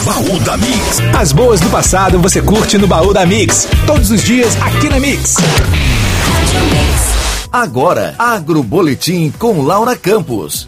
Baú da Mix. As boas do passado você curte no Baú da Mix. Todos os dias aqui na Mix. Agora, Agroboletim com Laura Campos.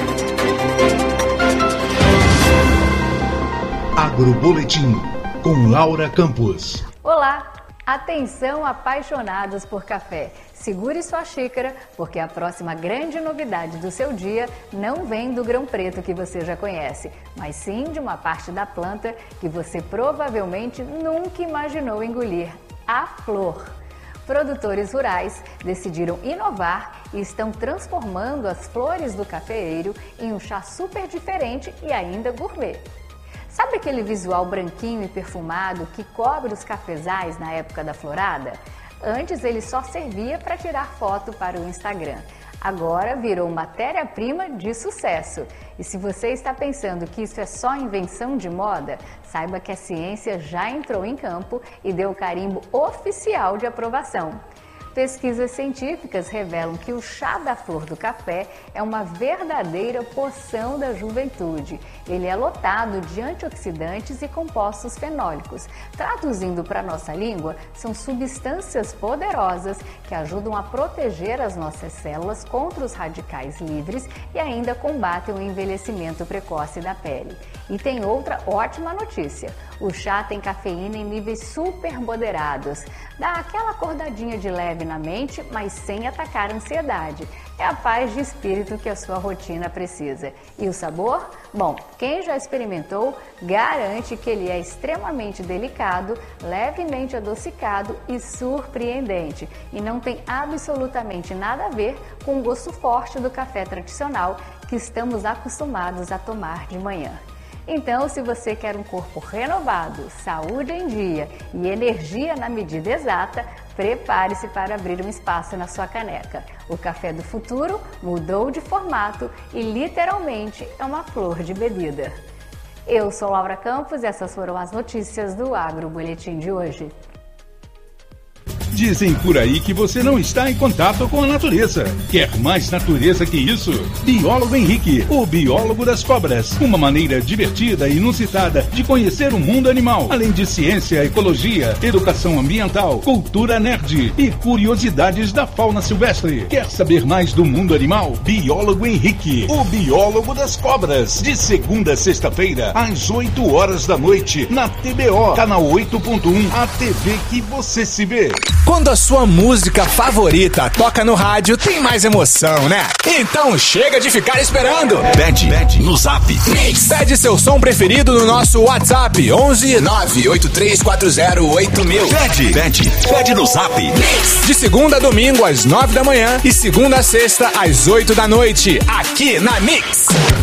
Agroboletim com Laura Campos. Olá! Atenção, apaixonados por café. Segure sua xícara, porque a próxima grande novidade do seu dia não vem do grão preto que você já conhece, mas sim de uma parte da planta que você provavelmente nunca imaginou engolir: a flor. Produtores rurais decidiram inovar e estão transformando as flores do cafeeiro em um chá super diferente e ainda gourmet. Sabe aquele visual branquinho e perfumado que cobre os cafezais na época da florada? Antes ele só servia para tirar foto para o Instagram. Agora virou matéria-prima de sucesso. E se você está pensando que isso é só invenção de moda, saiba que a ciência já entrou em campo e deu o carimbo oficial de aprovação. Pesquisas científicas revelam que o chá da flor do café é uma verdadeira poção da juventude. Ele é lotado de antioxidantes e compostos fenólicos. Traduzindo para a nossa língua, são substâncias poderosas que ajudam a proteger as nossas células contra os radicais livres e ainda combatem o envelhecimento precoce da pele. E tem outra ótima notícia: o chá tem cafeína em níveis super moderados. Dá aquela acordadinha de leve na mente, mas sem atacar a ansiedade. É a paz de espírito que a sua rotina precisa. E o sabor? Bom, quem já experimentou garante que ele é extremamente delicado, levemente adocicado e surpreendente. E não tem absolutamente nada a ver com o gosto forte do café tradicional que estamos acostumados a tomar de manhã. Então, se você quer um corpo renovado, saúde em dia e energia na medida exata, prepare-se para abrir um espaço na sua caneca. O café do futuro mudou de formato e literalmente é uma flor de bebida. Eu sou Laura Campos e essas foram as notícias do Agroboletim de hoje. Dizem por aí que você não está em contato com a natureza. Quer mais natureza que isso? Biólogo Henrique, o biólogo das cobras. Uma maneira divertida e inusitada de conhecer o mundo animal. Além de ciência, ecologia, educação ambiental, cultura nerd e curiosidades da fauna silvestre. Quer saber mais do mundo animal? Biólogo Henrique, o biólogo das cobras. De segunda a sexta-feira, às 8 horas da noite, na TBO, canal 8.1, a TV que você se vê. Quando a sua música favorita toca no rádio, tem mais emoção, né? Então chega de ficar esperando. Pede no Zap. Pede seu som preferido no nosso WhatsApp 11 983408000. Pede no Zap. De segunda a domingo às 9 da manhã e segunda a sexta às 8 da noite, aqui na Mix.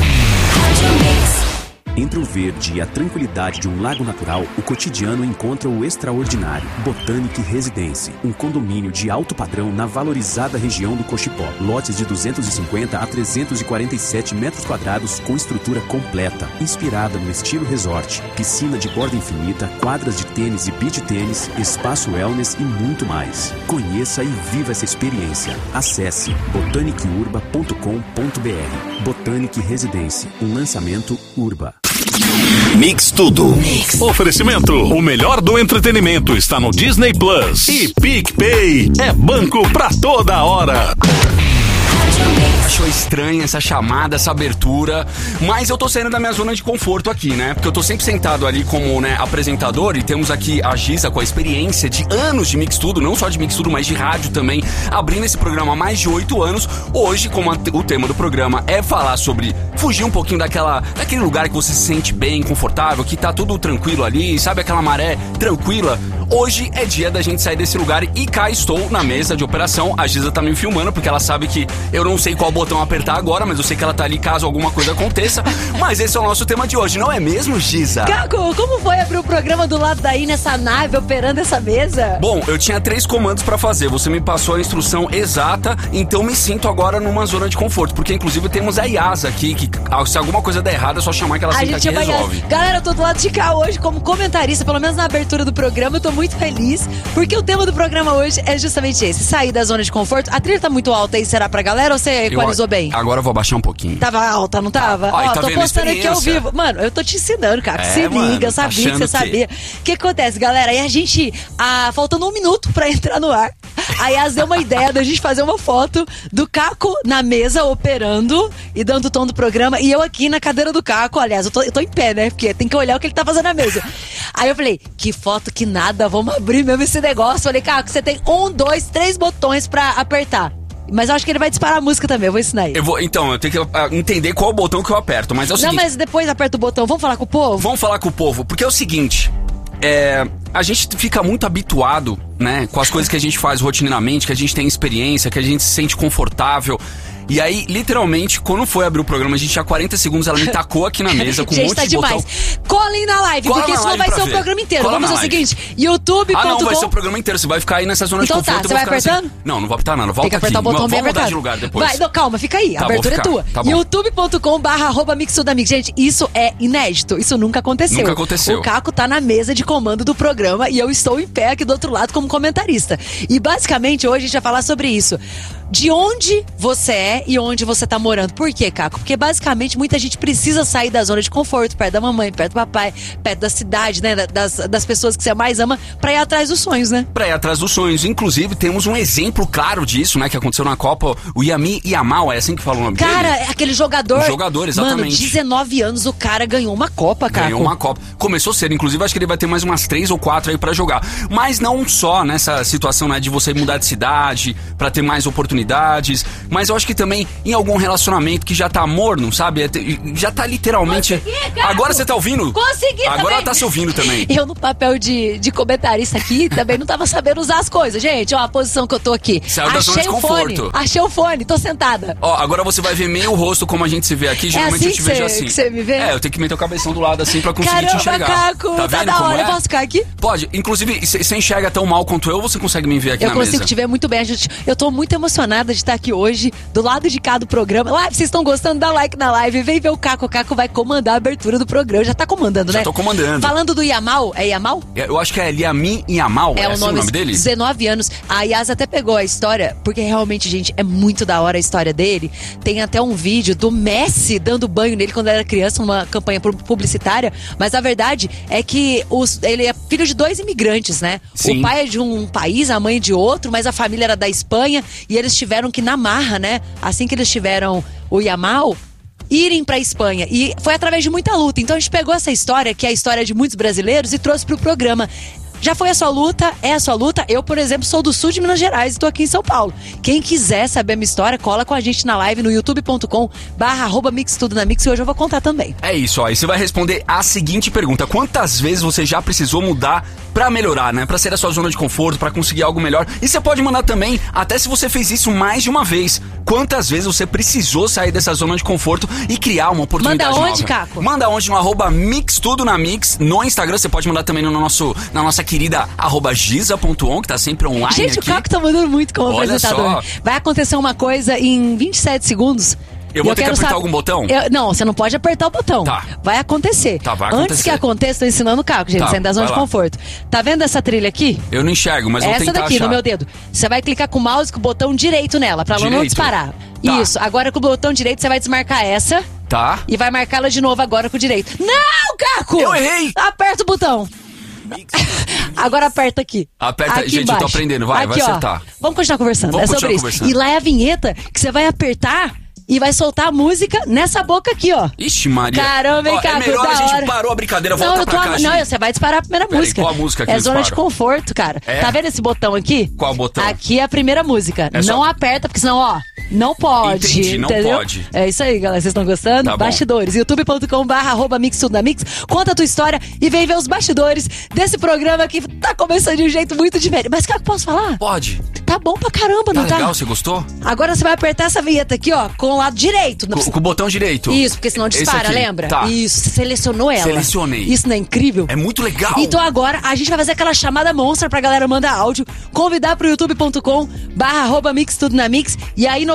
Entre o verde e a tranquilidade de um lago natural, o cotidiano encontra o extraordinário. Botanic Residence, um condomínio de alto padrão na valorizada região do Cochipó. Lotes de 250 a 347 metros quadrados com estrutura completa, inspirada no estilo resort. Piscina de borda infinita, quadras de tênis e beach tênis, espaço wellness e muito mais. Conheça e viva essa experiência. Acesse botanicurba.com.br. Botanic Residence, um lançamento Urba. Mix Tudo. Oferecimento: o melhor do entretenimento está no Disney Plus. E PicPay é banco pra toda hora. Achou estranha essa chamada, essa abertura, mas eu tô saindo da minha zona de conforto aqui, né? Porque eu tô sempre sentado ali como, né, apresentador, e temos aqui a Giza com a experiência de anos de Mix Tudo, não só de Mix Tudo, mas de rádio também, abrindo esse programa há mais de 8 anos. Hoje, como o tema do programa é falar sobre fugir um pouquinho daquele lugar que você se sente bem, confortável, que tá tudo tranquilo ali, sabe aquela maré tranquila? Hoje é dia da gente sair desse lugar e cá estou na mesa de operação. A Giza tá me filmando porque ela sabe que eu não sei qual botão apertar agora, mas eu sei que ela tá ali caso alguma coisa aconteça. Mas esse é o nosso tema de hoje, não é mesmo, Giza? Caco, como foi abrir o programa do lado daí nessa nave operando essa mesa? Bom, eu tinha 3 comandos pra fazer, você me passou a instrução exata, então me sinto agora numa zona de conforto, porque inclusive temos a Yasa aqui, que se alguma coisa der errado é só chamar que ela senta aqui e resolve. Galera, eu tô do lado de cá hoje como comentarista, pelo menos na abertura do programa, eu tô muito feliz, porque o tema do programa hoje é justamente esse, sair da zona de conforto. A trilha tá muito alta aí, será pra galera ou você equalizou bem? Agora eu vou abaixar um pouquinho. Tava alta, não tava? Ó, tá tô vendo postando aqui ao vivo. Mano, eu tô te ensinando, cara. Se liga, eu sabia que você sabia. O que acontece, galera? Aí a gente, faltando 1 minuto pra entrar no ar, a Yas deu uma ideia da gente fazer uma foto do Caco na mesa, operando e dando o tom do programa, e eu aqui na cadeira do Caco. Aliás, eu tô em pé, né? Porque tem que olhar o que ele tá fazendo na mesa. Aí eu falei, que foto que nada, vamos abrir mesmo esse negócio. Falei, Caco, você tem 1, 2, 3 botões pra apertar. Mas eu acho que ele vai disparar a música também, eu vou ensinar ele. Então, eu tenho que entender qual botão que eu aperto, mas é o seguinte... Não, mas depois aperta o botão, vamos falar com o povo? Vamos falar com o povo, porque é o seguinte... a gente fica muito habituado, né, com as coisas que a gente faz rotineiramente, que a gente tem experiência, que a gente se sente confortável. E aí, literalmente, quando foi abrir o programa, a gente tinha 40 segundos, ela me tacou aqui na mesa com um monte de botão. Colhem na live, porque isso não vai ser o programa inteiro. Vamos fazer o seguinte, youtube.com... não, vai ser o programa inteiro, você vai ficar aí nessa zona de conforto. Então tá, você vai apertando? Não vou apertar nada, volta aqui. Tem que apertar o botão bem apertado. Vamos mudar de lugar depois. Vai, não, calma, fica aí, a abertura é tua. Tá bom. youtube.com/mixtudamix. Gente, isso é inédito, isso nunca aconteceu. Nunca aconteceu. O Caco tá na mesa de comando do programa e eu estou em pé aqui do outro lado como comentarista. E basicamente, hoje a gente vai falar sobre isso. De onde você é e onde você tá morando. Por quê, Caco? Porque basicamente muita gente precisa sair da zona de conforto, perto da mamãe, perto do papai, perto da cidade, né? Das pessoas que você mais ama, pra ir atrás dos sonhos, né? Pra ir atrás dos sonhos. Inclusive, temos um exemplo claro disso, né? Que aconteceu na Copa. O Yami Yamal, é assim que fala o nome dele? Cara, é aquele jogador. O jogador, exatamente. Mano, 19 anos, o cara ganhou uma Copa, Caco. Ganhou uma Copa. Começou cedo, inclusive acho que ele vai ter mais umas 3 ou 4 aí pra jogar. Mas não só nessa situação, né? De você mudar de cidade, pra ter mais oportunidades. Mas eu acho que também em algum relacionamento que já tá morno, sabe? Já tá literalmente... Consegui, agora você tá ouvindo? Consegui agora também. Ela tá se ouvindo também. Eu no papel de comentarista aqui também não tava sabendo usar as coisas. Gente, ó, a posição que eu tô aqui. Saiu da zona de conforto. Achei o fone, tô sentada. Ó, agora você vai ver meio o rosto como a gente se vê aqui. Geralmente assim eu te vejo assim. Que você me vê? Eu tenho que meter o cabeção do lado assim pra conseguir te enxergar. Caco, tá vendo da como hora. é? Eu posso ficar aqui? Pode. Inclusive, você enxerga tão mal quanto eu ou você consegue me ver aqui na mesa? Eu consigo te ver muito bem. Eu tô muito emocionada de estar aqui hoje, do lado de cá do programa. Vocês estão gostando? Dá like na live. Vem ver o Caco. O Caco vai comandar a abertura do programa. Já tá comandando, né? Já tô comandando. Falando do Yamal. É Yamal? Eu acho que é Yami Yamal. É assim o nome dele? 19 anos. A Yas até pegou a história, porque realmente, gente, é muito da hora a história dele. Tem até um vídeo do Messi dando banho nele quando era criança, numa campanha publicitária. Mas a verdade é que ele é filho de 2 imigrantes, né? Sim. O pai é de um país, a mãe de outro, mas a família era da Espanha. E eles tiveram que, na marra, né? Assim que eles tiveram o Yamal, irem pra Espanha. E foi através de muita luta. Então a gente pegou essa história, que é a história de muitos brasileiros, e trouxe pro programa. Já foi a sua luta? É a sua luta? Eu, por exemplo, sou do sul de Minas Gerais e tô aqui em São Paulo. Quem quiser saber a minha história, cola com a gente na live no youtube.com/mixtudonamix e hoje eu vou contar também. É isso, ó. E você vai responder a seguinte pergunta: quantas vezes você já precisou mudar pra melhorar, né? Pra sair da sua zona de conforto, pra conseguir algo melhor. E você pode mandar também, até se você fez isso mais de uma vez. Quantas vezes você precisou sair dessa zona de conforto e criar uma oportunidade nova? Manda onde, Caco? Manda onde? No @mixtudonamix. No Instagram, você pode mandar também na nossa querida @giza.on, que tá sempre online. Gente, aqui. O Caco tá mandando muito como Olha apresentador. só. Vai acontecer uma coisa em 27 segundos. Eu vou ter que apertar algum botão? Não, você não pode apertar o botão. Tá. Vai acontecer. Tá, vai acontecer. Antes que aconteça, tô ensinando o Caco, gente, saindo da zona de conforto. Tá vendo essa trilha aqui? Eu não enxergo, mas vou tentar essa daqui, achar. no meu dedo. Você vai clicar com o mouse com o botão direito nela, pra ela não disparar. Tá. Isso. Agora com o botão direito, você vai desmarcar essa. Tá. E vai marcá-la de novo agora com o direito. Não, Caco! Eu errei! Aperta o botão. Agora aperta aqui. Aperta, aqui gente, embaixo. eu tô aprendendo, vai aqui, acertar. Vamos continuar conversando, Vamos sobre continuar isso. conversando. E lá é a vinheta que você vai apertar e vai soltar a música nessa boca aqui, ó. Ixi, Maria. Caramba, hein, Caco, é melhor da a gente hora. parou a brincadeira, volta pra cá, Não, gente. você vai disparar a primeira Peraí, música. qual a música que é eu zona de disparo? conforto, cara. É? Tá vendo esse botão aqui? Qual botão? Aqui é a primeira música. É só- Não aperta, porque senão, ó, não pode. Entendi, não entendeu? pode. É isso aí, galera. Vocês estão gostando? Tá bom. Bastidores. youtube.com/mixtudamix. Conta a tua história e vem ver os bastidores desse programa que tá começando de um jeito muito diferente. Mas, cara, posso falar? Pode. Tá bom pra caramba, Tá não tá? legal, você gostou? Agora você vai apertar essa vinheta aqui, ó, com o lado direito. Com o botão direito. Isso, porque senão dispara, Esse aqui. lembra? Tá. Isso, você selecionou ela. Selecionei. Isso não é incrível? É muito legal. Então agora a gente vai fazer aquela chamada monstra pra galera mandar áudio, convidar pro youtube.com/mixtudonamix e aí no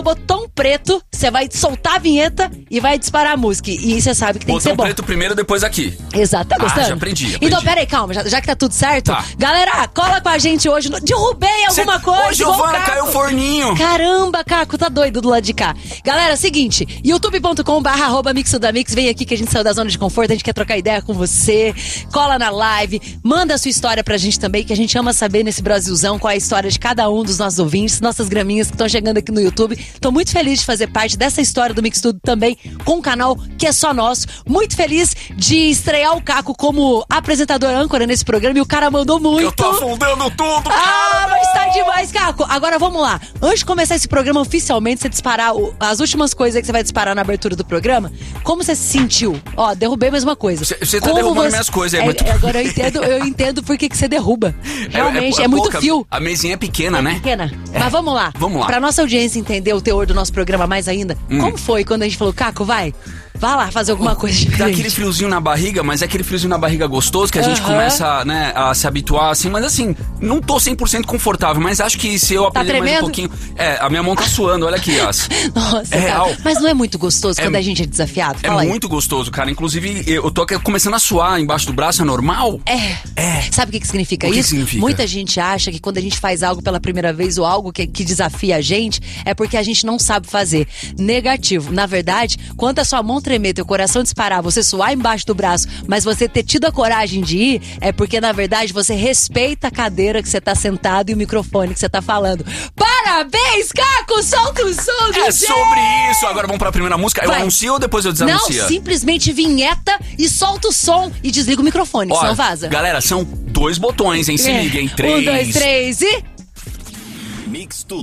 o botão preto, você vai soltar a vinheta e vai disparar a música. E você sabe que tem que ser bom. Botão preto primeiro, depois aqui. Exato, tá gostando? Já aprendi. Então, peraí, calma, já que tá tudo certo. Tá. Galera, cola com a gente hoje. Derrubei alguma coisa. Ô, Giovana, caiu o forninho. Caramba, Caco, tá doido do lado de cá. Galera, seguinte, youtube.com/mixodamix. Vem aqui que a gente saiu da zona de conforto, a gente quer trocar ideia com você. Cola na live, manda a sua história pra gente também, que a gente ama saber nesse Brasilzão qual é a história de cada um dos nossos ouvintes, nossas graminhas que estão chegando aqui no YouTube. Tô muito feliz de fazer parte dessa história do Mix Tudo também, com um canal que é só nosso. Muito feliz de estrear o Caco como apresentador âncora nesse programa e o cara mandou muito. Eu tô afundando tudo, cara. Ah, mas tá demais, Caco. Agora vamos lá. Antes de começar esse programa oficialmente, você disparar as últimas coisas que você vai disparar na abertura do programa, como você se sentiu? Ó, derrubei mais uma coisa. Você tá derrubando minhas coisas. Agora eu entendo por que você derruba. Realmente, é muito pouca, fio. A mesinha é pequena, né? Pequena. Mas vamos lá. Vamos lá. Pra nossa audiência entender o teor do nosso programa mais ainda, como foi quando a gente falou, Caco, vai lá fazer alguma coisa diferente. Dá aquele friozinho na barriga, mas é aquele friozinho na barriga gostoso que a gente começa, né, a se habituar, assim. Mas assim, não tô 100% confortável, mas acho que se eu aprender mais um pouquinho... a minha mão tá suando, olha aqui, Yas. Nossa, real. Mas não é muito gostoso quando a gente é desafiado? Fala muito gostoso, cara. Inclusive, eu tô começando a suar embaixo do braço, é normal? Sabe o que significa isso? O que significa? Muita gente acha que quando a gente faz algo pela primeira vez ou algo que desafia a gente, é porque a gente não sabe fazer. Negativo. Na verdade, quando a sua mão tremer, teu coração disparar, você suar embaixo do braço, mas você ter tido a coragem de ir, é porque na verdade você respeita a cadeira que você tá sentado e o microfone que você tá falando. Parabéns, Caco! Solta o som do É sobre isso! Agora vamos pra primeira música. Eu anuncio ou depois eu desanuncio? Não, simplesmente vinheta e solta o som e desliga o microfone, senão vaza. Galera, são 2 botões, hein? Se liguem. 3. 1, 2, 3 e... Mix Tudo.